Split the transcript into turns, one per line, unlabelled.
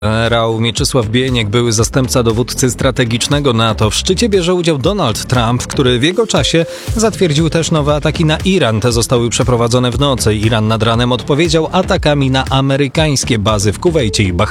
Generał Mieczysław Bieniek, były zastępca dowódcy strategicznego NATO. W szczycie bierze udział Donald Trump, który w jego czasie zatwierdził też nowe ataki na Iran. Te zostały przeprowadzone w nocy. Iran nad ranem odpowiedział atakami na amerykańskie bazy w Kuwejcie i Bahrajnie.